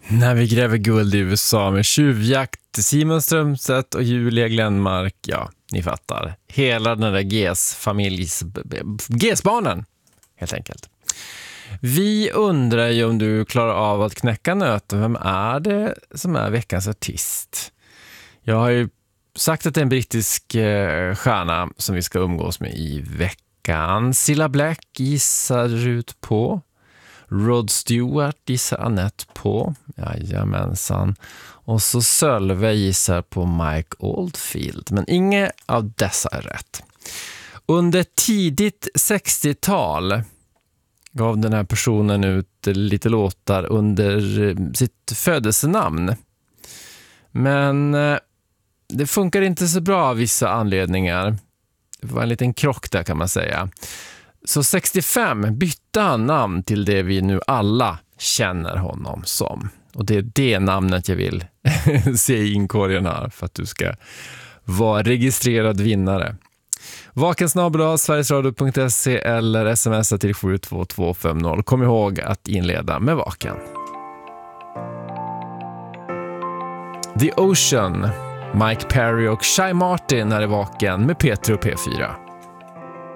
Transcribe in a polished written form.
När vi gräver guld i USA med tjuvjakt, Simon Strömstedt och Julia Glenmark, ja, ni fattar. Hela den där GES-barnen, helt enkelt. Vi undrar ju om du klarar av att knäcka nöten. Vem är det som är veckans artist? Jag har ju sagt att det är en brittisk stjärna som vi ska umgås med i veckan. Cilla Black gissar ut på. Rod Stewart gissar Annette på. Jajamensan. Och så Sölve gissar på Mike Oldfield. Men inget av dessa är rätt. Under tidigt 60-tal gav den här personen ut lite låtar under sitt födelsenamn. Men det funkar inte så bra av vissa anledningar. Det var en liten krock där, kan man säga. Så 65 bytte han namn till det vi nu alla känner honom som. Och det är det namnet jag vill se i inkorgen här för att du ska vara registrerad vinnare. vakensnabel@sverigesradio.se eller smsa till 72250. Kom ihåg att inleda med Vaken. The Ocean, Mike Perry och Shy Martin är i Vaken med P3 och P4.